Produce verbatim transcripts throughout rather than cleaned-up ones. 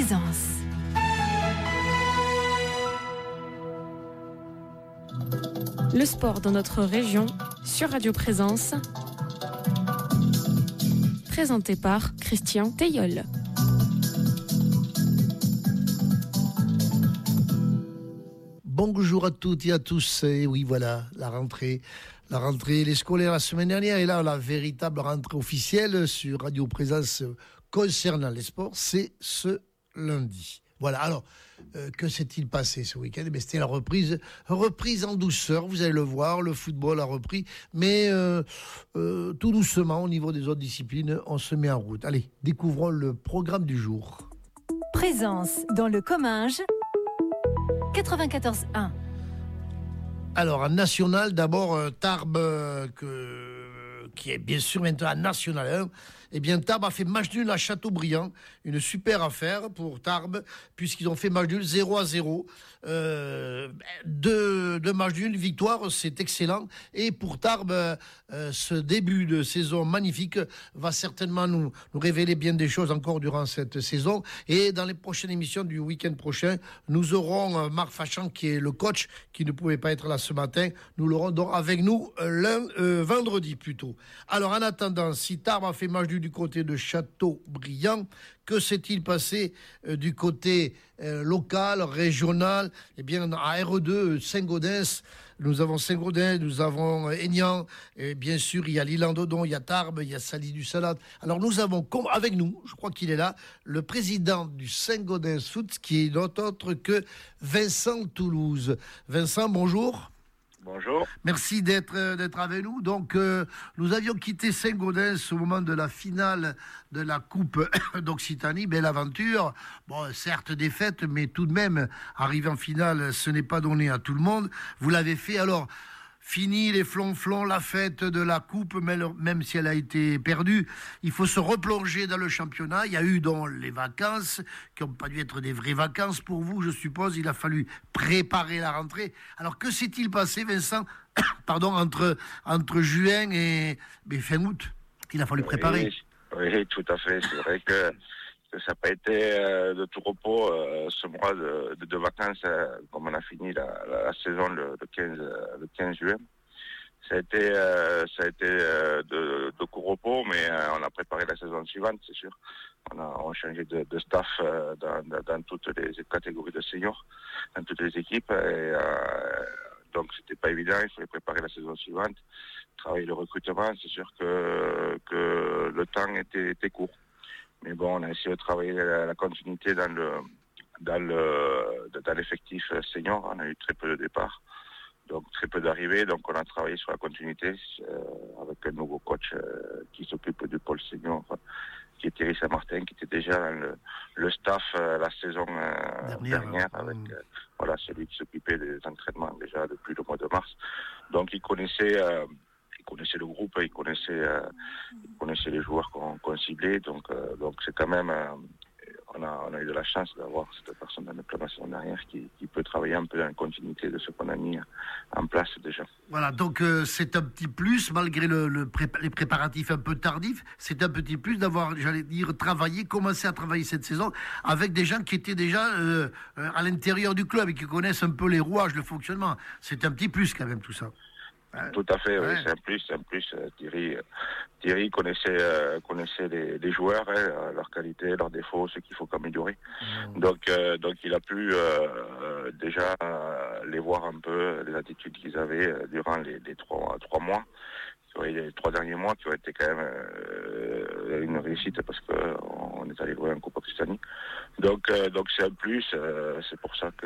Présence. Le sport dans notre région sur Radio Présence. Présenté par Christian Teilleul. Bonjour à toutes et à tous. Et oui, voilà, la rentrée. La rentrée, les scolaires la semaine dernière. Et là, la véritable rentrée officielle sur Radio Présence concernant les sports, c'est ce lundi. Voilà, alors, euh, que s'est-il passé ce week-end ? Eh bien, c'était la reprise, reprise en douceur, vous allez le voir, le football a repris, mais euh, euh, tout doucement, au niveau des autres disciplines, on se met en route. Allez, découvrons le programme du jour. Présence dans le Comminges, quatre-vingt-quatorze un. Alors, en national, d'abord, euh, Tarbes, euh, que, qui est bien sûr maintenant en national un. Eh bien, Tarbes a fait match nul à Châteaubriand. Une super affaire pour Tarbes, puisqu'ils ont fait match nul zéro à zéro. Euh, deux, deux matchs nuls, victoire, c'est excellent. Et pour Tarbes, euh, ce début de saison magnifique va certainement nous, nous révéler bien des choses encore durant cette saison. Et dans les prochaines émissions du week-end prochain, nous aurons euh, Marc Fachan, qui est le coach, qui ne pouvait pas être là ce matin. Nous l'aurons donc avec nous euh, lundi, euh, vendredi plutôt. Alors, en attendant, si Tarbes a fait match nul du côté de Châteaubriand, que s'est-il passé euh, du côté euh, local, régional ? Eh bien, à R E deux, Saint-Gaudens, nous avons Saint-Gaudens, nous avons Aignan, et bien sûr, il y a l'Île-en-Dodon, il y a Tarbes, il y a Sally-du-Salade. Alors, nous avons, avec nous, je crois qu'il est là, le président du Saint-Gaudens Foot, qui est autre que Vincent Toulouse. Vincent, bonjour. Bonjour. Merci d'être, d'être avec nous. Donc, euh, nous avions quitté Saint-Gaudens au moment de la finale de la Coupe d'Occitanie. Belle aventure. Bon, certes défaite, mais tout de même, arriver en finale, ce n'est pas donné à tout le monde. Vous l'avez fait. Alors, fini les flonflons, la fête de la Coupe, même si elle a été perdue. Il faut se replonger dans le championnat. Il y a eu donc les vacances, qui n'ont pas dû être des vraies vacances pour vous, je suppose. Il a fallu préparer la rentrée. Alors, que s'est-il passé, Vincent, pardon, entre, entre juin et, et fin août, qu'il a fallu préparer ? Oui, oui, tout à fait. C'est vrai que que ça n'a pas été euh, de tout repos euh, ce mois de, de, de vacances, euh, comme on a fini la, la, la saison le, le, quinze, le quinze juin. Ça a été, euh, ça a été euh, de, de court repos, mais euh, on a préparé la saison suivante, c'est sûr. On a, on a changé de, de staff euh, dans, dans, dans toutes les catégories de seniors, dans toutes les équipes. Et, euh, donc c'était pas évident, il fallait préparer la saison suivante, travailler le recrutement. C'est sûr que, que le temps était, était court. Mais bon, on a essayé de travailler la, la continuité dans le dans le dans l'effectif senior. On a eu très peu de départs, donc très peu d'arrivées. Donc on a travaillé sur la continuité euh, avec un nouveau coach euh, qui s'occupe du pôle senior, enfin, qui est Thierry Saint-Martin, qui était déjà dans le, le staff euh, la saison euh, dernière, dernière avec mmh. euh, voilà celui qui s'occupait des entraînements déjà depuis le mois de mars. Donc il connaissait euh, Il connaissait le groupe, il connaissait, euh, il connaissait les joueurs qu'on, qu'on ciblait, donc, euh, donc c'est quand même, euh, on, a, on a eu de la chance d'avoir cette personne dans le plan national derrière qui, qui peut travailler un peu dans la continuité de ce qu'on a mis en place déjà. Voilà, donc euh, c'est un petit plus, malgré le, le pré- les préparatifs un peu tardifs, c'est un petit plus d'avoir, j'allais dire, travaillé, commencé à travailler cette saison avec des gens qui étaient déjà euh, à l'intérieur du club et qui connaissent un peu les rouages, le fonctionnement. C'est un petit plus quand même tout ça. Tout à fait, ouais. Oui, c'est un plus, c'est un plus. Euh, Thierry, euh, Thierry connaissait, euh, connaissait les, les joueurs, hein, leurs qualités, leurs défauts, ce qu'il faut améliorer. Mmh. Donc, euh, donc il a pu euh, déjà euh, les voir un peu, les attitudes qu'ils avaient euh, durant les, les trois, trois mois, les trois derniers mois, qui ont été quand même euh, une réussite parce que on est allé jouer en Coupe Occitanie. Donc, euh, donc c'est un plus. Euh, c'est pour ça que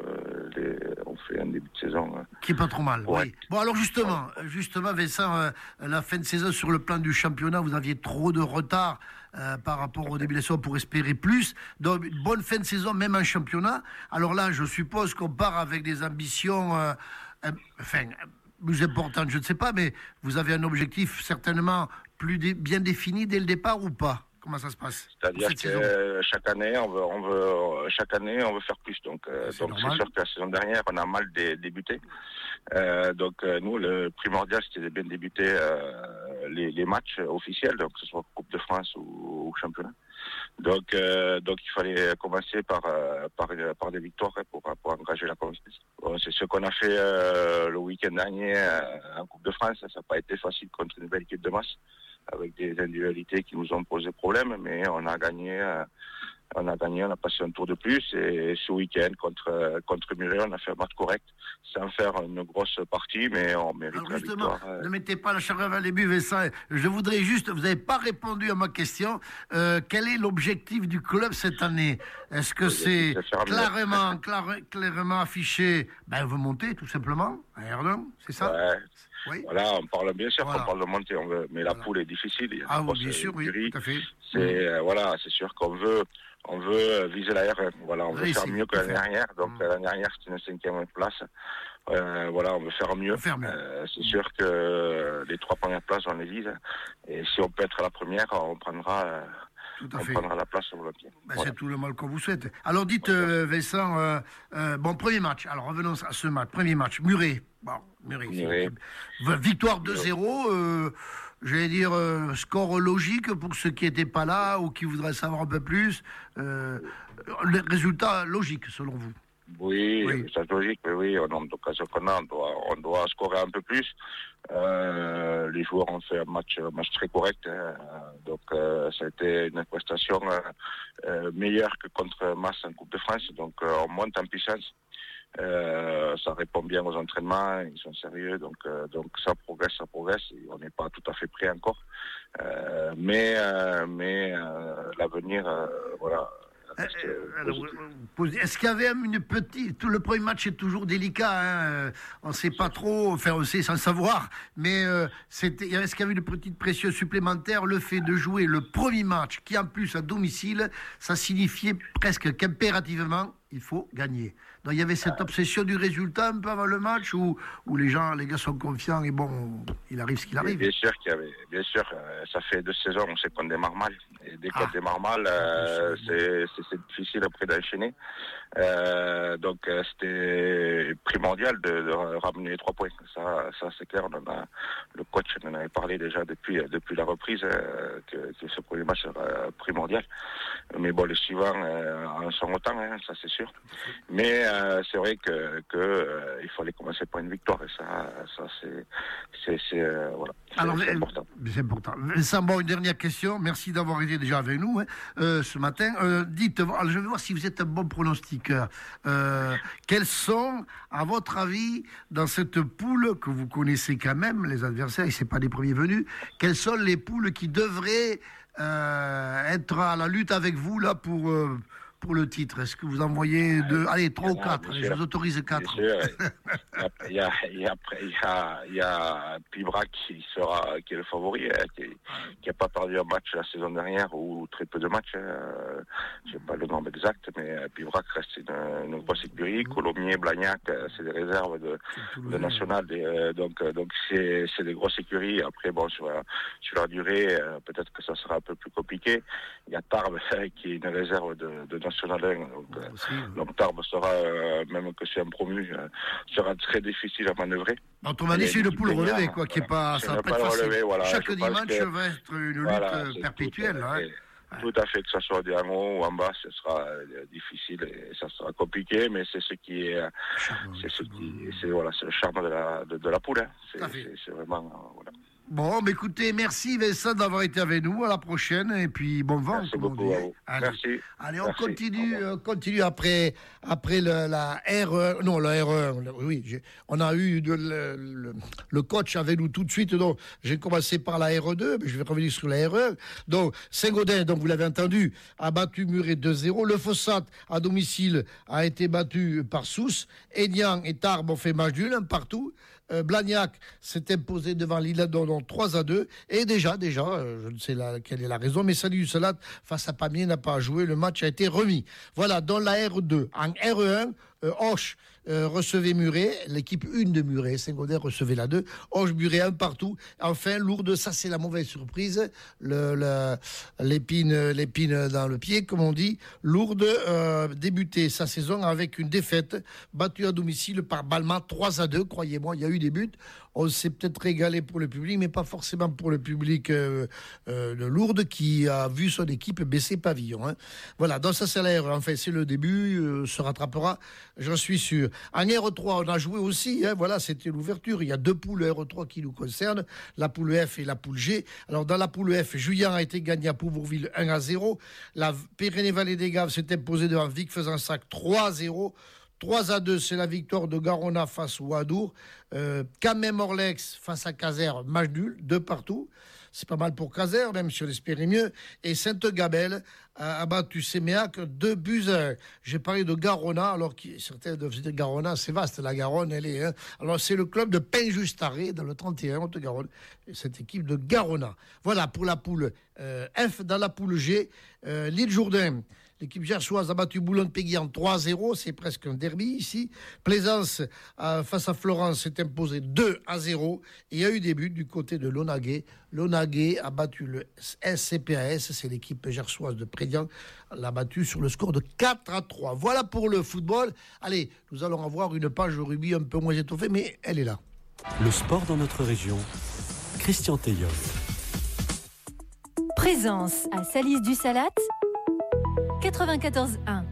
les, on fait un début de saison euh, qui est pas trop mal. Ouais. Oui. Bon alors justement, justement, Vincent, euh, la fin de saison sur le plan du championnat, vous aviez trop de retard euh, par rapport au début de la saison pour espérer plus. Donc une bonne fin de saison, même en championnat. Alors là, je suppose qu'on part avec des ambitions, euh, euh, enfin. plus importante, je ne sais pas, mais vous avez un objectif certainement plus dé- bien défini dès le départ ou pas ? Comment ça se passe ? C'est-à-dire que saison chaque année, on veut, on veut, chaque année, on veut faire plus. Donc, euh, c'est donc c'est sûr que la saison dernière, on a mal dé- débuté. Euh, donc, euh, nous, le primordial, c'était de bien débuter euh, les, les matchs officiels, donc que ce soit Coupe de France ou, ou championnat. Donc, euh, donc il fallait commencer par, euh, par, par des victoires pour, pour engager la confiance. Bon, c'est ce qu'on a fait euh, le week-end dernier euh, en Coupe de France. Ça n'a pas été facile contre une belle équipe de masse, avec des individualités qui nous ont posé problème, mais on a gagné. Euh, On a gagné, on a passé un tour de plus et ce week-end contre, contre Muret, on a fait un match correct sans faire une grosse partie, mais on mérite Alors la justement, victoire. ne mettez pas la charrue à début, Vincent. Je voudrais juste, vous n'avez pas répondu à ma question. Euh, quel est l'objectif du club cette année? Est-ce que c'est clairement, clair- clairement affiché? Ben, on veut monter tout simplement à R deux, c'est ça? Ouais. Oui. Voilà, on parle bien sûr Voilà. qu'on parle de monter, on veut, mais la Voilà. poule est difficile. Il y a Ah une oui, grosse bien sûr, oui, écurie. tout à fait. C'est euh, voilà, c'est sûr qu'on veut, on veut viser la R un. Voilà, on veut Oui, faire c'est- mieux que tout à l'année fait. dernière. Donc Mm. l'année dernière c'était une cinquième place. Euh, voilà, on veut faire mieux. Faire mieux. Euh, c'est sûr que les trois premières places on les vise. Et si on peut être la première, on prendra. euh, Tout à on fait. prendra la place sur le pied. Ben, Voilà. C'est tout le mal qu'on vous souhaite. Alors dites, euh, Vincent, euh, euh, bon, premier match. Alors revenons à ce match. Premier match, Muret. Bon, Muret. Muret. c'est- Victoire deux zéro. Euh, j'allais dire euh, score logique pour ceux qui n'étaient pas là ou qui voudraient savoir un peu plus. Euh, le résultat logique selon vous? Oui, Oui. c'est logique, mais oui, au nombre d'occasions qu'on a, on doit, on doit scorer un peu plus. Euh, les joueurs ont fait un match, un match très correct, hein. Donc euh, ça a été une prestation euh, euh, meilleure que contre Mass en Coupe de France. Donc euh, on monte en puissance. Euh, ça répond bien aux entraînements, ils sont sérieux, donc euh, donc ça progresse, ça progresse. Et on n'est pas tout à fait prêt encore, euh, mais euh, mais euh, l'avenir, euh, voilà. reste, euh, Alors, positif. euh, posez- Est-ce qu'il y avait une petite... Tout le premier match est toujours délicat. Hein, euh, on ne sait pas trop, enfin on sait sans savoir, mais euh, c'était... est-ce qu'il y avait une petite pression supplémentaire? Le fait de jouer le premier match, qui en plus à domicile, ça signifiait presque qu'impérativement, il faut gagner. Donc il y avait cette obsession du résultat un peu avant le match où, où les gens, les gars sont confiants et bon, il arrive ce qu'il arrive. Bien sûr qu'il y avait, bien sûr, euh, ça fait deux saisons, on sait qu'on démarre mal. Et dès qu'on Ah. démarre mal, euh, c'est, c'est, c'est difficile après d'enchaîner. Euh, donc euh, c'était primordial de, de ramener les trois points. Ça, ça c'est clair. On en a, le coach en avait parlé déjà depuis depuis la reprise euh, que, que ce premier match sera primordial. Mais bon, les suivants euh, en sont autant, hein, ça c'est sûr. Mais euh, c'est vrai que, que euh, il fallait commencer par une victoire et ça, ça c'est, c'est, c'est euh, voilà, c'est, Alors, c'est euh, important. c'est important. Vincent, bon, une dernière question. Merci d'avoir été déjà avec nous hein, euh, ce matin. Euh, dites, alors, je vais voir si vous êtes un bon pronostiqueur. Euh, quels sont, à votre avis, dans cette poule que vous connaissez quand même, les adversaires, et c'est pas les premiers venus, quelles sont les poules qui devraient euh, être à la lutte avec vous là pour euh, pour le titre? Est-ce que vous en voyez deux, allez, trois ou Ah, quatre? bien Allez, je sûr. vous autorise quatre. Bien sûr. Il y a, il y a, il y a, il y a Pibrac qui sera, qui est le favori, hein, qui n'a pas perdu un match la saison dernière ou très peu de matchs. Hein. Je sais pas le nombre exact, mais Pibrac reste une, une grosse écurie. Colomiers, Blagnac, c'est des réserves de, de national. Et, euh, donc, donc c'est, c'est des grosses écuries. Après, bon, sur la, sur la durée, euh, peut-être que ça sera un peu plus compliqué. Il y a Tarbes qui est une réserve de, de national un. Donc, euh, donc Tarbes sera, euh, même que c'est un promu, euh, sera très difficile à manœuvrer. Autrement dit, c'est une poule relevée, quoi, qui est pas, C'est ça va une pas être poule facile. relevée, voilà. Chaque Je pense dimanche que- va être une lutte Voilà, euh, c'est perpétuelle. Tout, hein. et- tout à fait, que ça soit en haut ou en bas, ce sera euh, difficile et ça sera compliqué, mais c'est ce qui est, euh, c'est ce qui, c'est voilà, c'est le charme de la de, de la poule. Hein. C'est, Tout à fait. c'est, c'est vraiment euh, voilà. Bon, mais écoutez, merci Vincent d'avoir été avec nous. À la prochaine et puis bon vent. Merci comme on beaucoup dit. à vous. Allez, Merci. Allez, on Merci. continue, Au revoir. on continue après, après le- la R un. Non, la R un. le- Oui, j'ai- on a eu de- le, le- le coach avec nous tout de suite. Donc, j'ai commencé par la R deux, mais je vais revenir sur la R un. Donc, Saint-Gaudens, donc vous l'avez entendu, a battu Muret deux zéro. Le Fossat, à domicile, a été battu par Sousse. Aignan et Tarbes ont fait match nul, un partout. Euh, Blagnac s'est imposé devant Lille-Adon donc trois à deux. Et déjà, déjà, euh, je ne sais la, quelle est la raison, mais Salut Salat face à Pamiers n'a pas joué. Le match a été remis. Voilà, dans la R deux. En R un, Euh, Auch euh, recevait Muret, l'équipe une de Muret, Saint-Gaudens recevait la deux. Auch, Muret, un partout. Enfin, Lourdes, ça c'est la mauvaise surprise. Le, le, l'épine, l'épine dans le pied, comme on dit. Lourdes euh, débutait sa saison avec une défaite, battue à domicile par Balma trois à deux. Croyez-moi, il y a eu des buts. On s'est peut-être régalé pour le public, mais pas forcément pour le public euh, euh, de Lourdes qui a vu son équipe baisser pavillon. Hein. Voilà, dans sa salaire, enfin, c'est le début, euh, se rattrapera, j'en suis sûr. En R trois, on a joué aussi, hein, voilà, c'était l'ouverture. Il y a deux poules R trois qui nous concernent, la poule F et la poule G. Alors, dans la poule F, Juillan a été gagné à Pouvourville un à zéro. La Pyrénées-Vallée des Gaves s'est imposée devant Vic Fezensac trois à zéro. trois à deux, c'est la victoire de Garona face au Hadour. Euh, Camem-Orlex face à Caser, match nul, deux partout. C'est pas mal pour Caser, même si on espérait mieux. Et Sainte-Gabelle a, a battu Séméac deux buts à un. J'ai parlé de Garona, alors que certains doivent dire Garona, c'est vaste, la Garonne, elle est... Hein. Alors c'est le club de Pain-Justaré, dans le trente et un, Haute-Garonne, cette équipe de Garona. Voilà pour la poule euh, F. Dans la poule G, euh, l'île Jourdain. L'équipe gersoise a battu Boulogne-Péguy en trois à zéro, c'est presque un derby ici. Plaisance euh, face à Florence s'est imposée deux à zéro. Et il y a eu des buts du côté de Lonaguet. Lonaguet a battu le S C P A S, c'est l'équipe gersoise de Prédian, l'a battu sur le score de quatre à trois. Voilà pour le football. Allez, nous allons avoir une page rugby un peu moins étoffée, mais elle est là. Le sport dans notre région, Christian Teillol. Présence à Salis-du-Salat, quatre-vingt-quatorze un.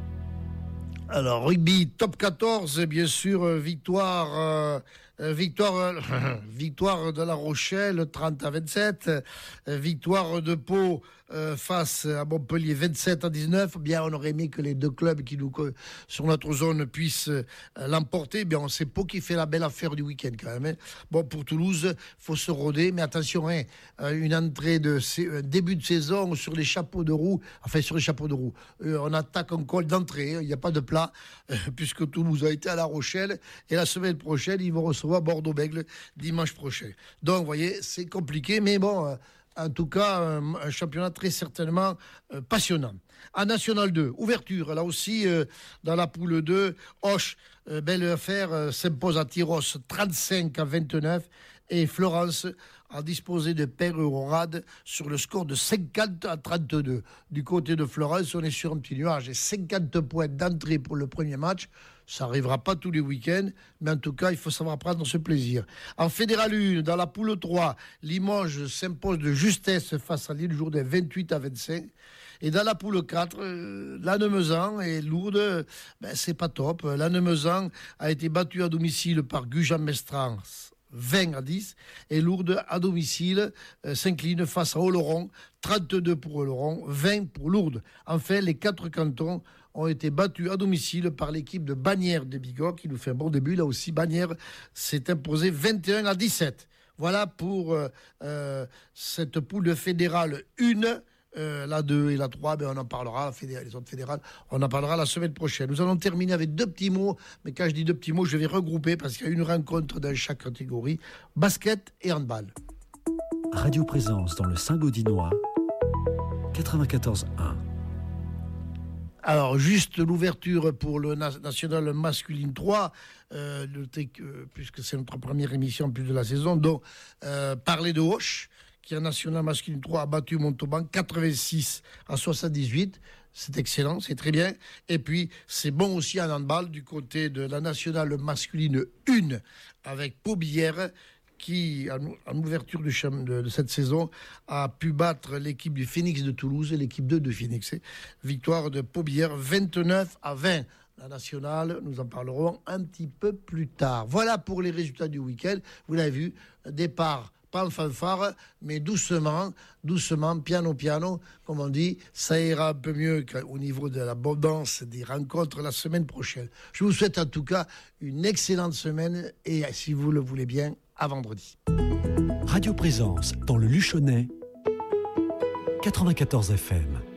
Alors, rugby top quatorze, bien sûr, victoire, euh, victoire, euh, victoire de La Rochelle, trente à vingt-sept, euh, victoire de Pau euh, face à Montpellier, vingt-sept à dix-neuf. Bien, on aurait aimé que les deux clubs qui nous, sur notre zone puissent euh, l'emporter. Bien, c'est Pau qui fait la belle affaire du week-end quand même. Hein. Bon, pour Toulouse, il faut se rôder, mais attention, hein, une entrée de euh, début de saison sur les chapeaux de roue, enfin sur les chapeaux de roue. Euh, on attaque en col d'entrée, il hein, n'y a pas de plat, euh, puisque Toulouse a été à La Rochelle, et la semaine prochaine, ils vont recevoir Bordeaux-Bègles dimanche prochain. Donc, vous voyez, c'est compliqué, mais bon... Euh, En tout cas, un, un championnat très certainement euh, passionnant. En National deux, ouverture, là aussi, euh, dans la poule deux, Auch, euh, belle affaire, euh, s'impose à Tyros trente-cinq à vingt-neuf et Florence a disposé de Père-Eurorade sur le score de cinquante à trente-deux. Du côté de Florence, on est sur un petit nuage et cinquante points d'entrée pour le premier match. Ça n'arrivera pas tous les week-ends, mais en tout cas, il faut savoir prendre ce plaisir. En Fédéral un, dans la poule trois, Limoges s'impose de justesse face à l'île Jourdain, vingt-huit à vingt-cinq. Et dans la poule quatre, euh, Lannemezan et Lourdes, ben, c'est pas top. Lannemezan a été battu à domicile par Gujan-Mestrance, vingt à dix. Et Lourdes, à domicile, euh, s'incline face à Oloron, trente-deux pour Oloron, vingt pour Lourdes. Enfin, les quatre cantons ont été battus à domicile par l'équipe de Bagnères de Bigorre, qui nous fait un bon début. Là aussi, Bagnères s'est imposé vingt et un à dix-sept. Voilà pour euh, euh, cette poule de fédérale un. Euh, la deux et la trois, ben on en parlera, les autres fédérales, on en parlera la semaine prochaine. Nous allons terminer avec deux petits mots, mais quand je dis deux petits mots, je vais regrouper parce qu'il y a une rencontre dans chaque catégorie, basket et handball. Radio Présence dans le Saint-Gaudinois, quatre-vingt-quatorze un. Alors, juste l'ouverture pour le National Masculine trois, euh, le, euh, puisque c'est notre première émission en plus de la saison, donc euh, parler de Auch, qui en National Masculine trois a battu Montauban quatre-vingt-six à soixante-dix-huit. C'est excellent, c'est très bien. Et puis, c'est bon aussi en handball du côté de la Nationale Masculine un avec Paubière, qui, en ouverture de, de, de cette saison, a pu battre l'équipe du Phoenix de Toulouse et l'équipe deux de Phoenix. Victoire de Paubière, vingt-neuf à vingt. La nationale, nous en parlerons un petit peu plus tard. Voilà pour les résultats du week-end. Vous l'avez vu, départ pas en fanfare, mais doucement, doucement, piano, piano, comme on dit, ça ira un peu mieux qu'au niveau de l'abondance des rencontres la semaine prochaine. Je vous souhaite en tout cas une excellente semaine et, si vous le voulez bien, à vendredi. Radio Présence dans le Luchonnais, quatre-vingt-quatorze F M.